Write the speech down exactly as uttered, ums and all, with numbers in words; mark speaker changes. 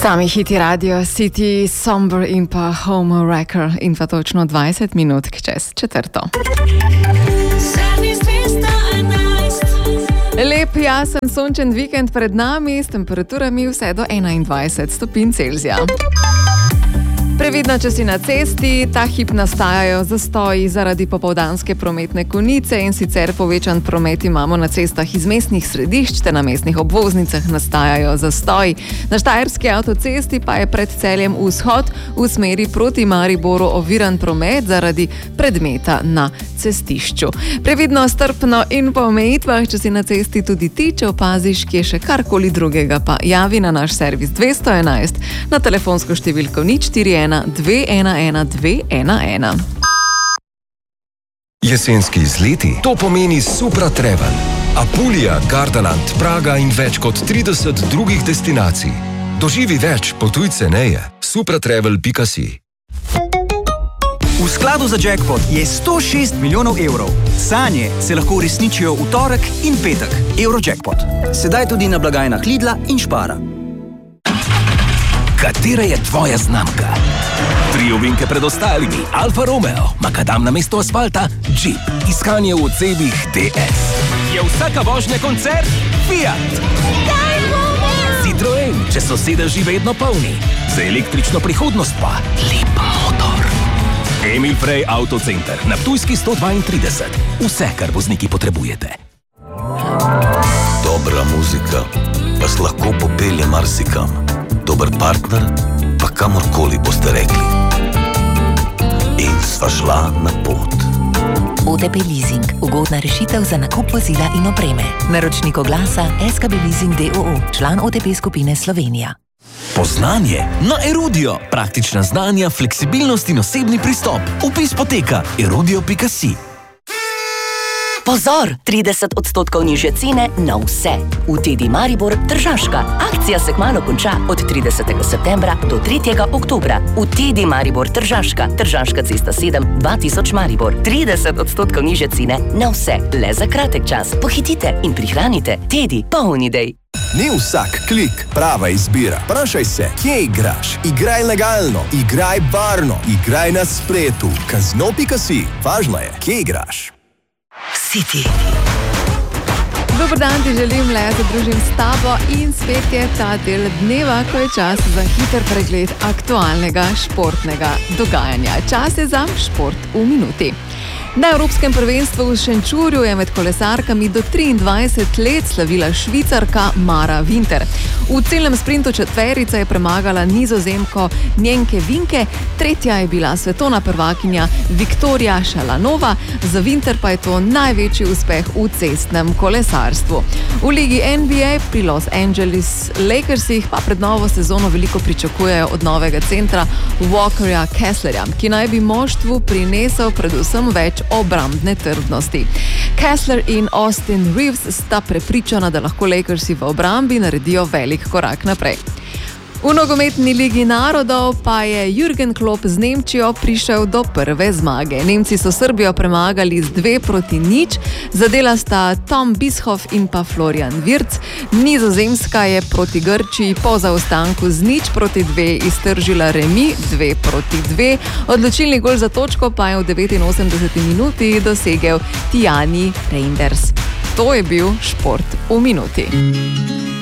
Speaker 1: Sami hiti Radio City, Somber in pa Home Wrecker in pa točno dvajset minut čez četrto. Lep, jasen, sončen vikend pred nami s temperaturami vse do enaindvajset stopinj Celzija. Previdno, če si na cesti, ta hip nastajajo zastoji zaradi popoldanske prometne konice in sicer povečan promet imamo na cestah iz mestnih središč, te na mestnih obvoznicah nastajajo zastoji. Na Štajerski avtocesti pa je pred Celjem vzhod v smeri proti Mariboru oviran promet zaradi predmeta na cestišču. Previdno, strpno in po omejitvah, če si na cesti tudi ti, če opaziš, kje še karkoli drugega, pa javi na naš servis dvesto enajst na telefonsko številko nič štiri ena dve ena ena dve ena ena.
Speaker 2: Jesenski izleti, to pomeni Supra Travel. Apulija, Gardaland, Praga in več kot trideset drugih destinacij. Doživi več, potuj ceneje. supratravel pika si.
Speaker 3: V skladu za jackpot je sto šest milijonov evrov. Sanje se lahko uresničijo v torek in petek. Eurojackpot. Sedaj tudi na blagajnah Lidla in Spara.
Speaker 4: Katera je tvoja znamka? Tri ovinke pred ostalimi, Alfa Romeo, makadam na mesto asfalta, Jeep, iskanje v odsebih D S. Je vsaka vožnja koncert? Fiat. Citroen, če so sedeži vedno polni. Za električno prihodnost pa lep motor. Emil Frey Autocenter, na Ptujski sto dvaintrideset. Vse, kar vozniki potrebujete.
Speaker 5: Dobra muzika vas lahko popelje marsikam. Dober partner, pa kamorkoli boste rekli. In sva šla na pot.
Speaker 6: O T P Leasing. Ugodna rešitev za nakup vozila in opreme. Naročnik oglasa S K B Leasing D O O. Član O T P skupine Slovenija.
Speaker 4: Poznanje na Erudio. Praktična znanja, fleksibilnost in osebni pristop. Vpis poteka erudio pika si.
Speaker 6: Pozor! trideset odstotkov nižje cene na vse. V Tedi Maribor Tržaška. Akcija se kmalu konča od tridesetega septembra do tretjega oktobra. V Tedi Maribor Tržaška. Tržaška cesta sedem dva tisoč Maribor. trideset odstotkov nižje cene na vse. Le za kratek čas. Pohitite in prihranite. Tedi, poln idej.
Speaker 7: Ni vsak klik prava izbira. Vprašaj se, kje igraš? Igraj legalno, igraj varno, igraj na spletu. kazino pika si. Važno je, kje igraš.
Speaker 6: City.
Speaker 1: Dober dan, ti želim, le se družim s tabo in spet je ta del dneva, ko je čas za hiter pregled aktualnega športnega dogajanja. Čas je za šport v minuti. Na Evropskem prvenstvu v Šenčurju je med kolesarkami do triindvajset let slavila Švicarka Mara Winter. V celem sprintu četverice je premagala Nizozemko Njenke Vinke, tretja je bila svetovna prvakinja Viktorija Šalanova, za Winter pa je to največji uspeh v cestnem kolesarstvu. V ligi N B A pri Los Angeles Lakersih pa pred novo sezono veliko pričakujejo od novega centra Walkerja Kesslerja, ki naj bi moštvu prinesel predvsem več obrambne trdnosti. Kessler in Austin Reeves sta prepričana, da lahko Lakersi v obrambi naredijo velik korak naprej. V nogometni ligi narodov pa je Jürgen Klopp z Nemčijo prišel do prve zmage. Nemci so Srbijo premagali z dve proti nič, zadela sta Tom Bischoff in pa Florian Wirtz. Nizozemska je proti Grčiji po zaostanku z nič proti dve iztržila remi dve proti dve. Odločilni gol za točko pa je v devetinosemdeseti minuti dosegel Tijani Reinders. To je bil šport v minuti.